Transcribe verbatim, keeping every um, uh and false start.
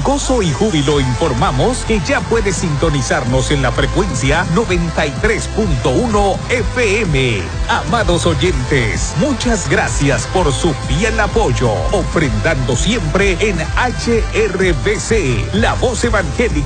gozo y júbilo informamos que ya puedes sintonizarnos en la frecuencia noventa y tres punto uno F M. Amados oyentes, muchas gracias por su fiel apoyo, ofrendando siempre en H R B C, la voz evangélica